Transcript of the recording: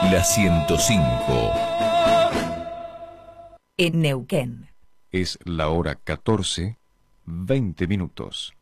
La 105. En Neuquén. Es la hora 14:20.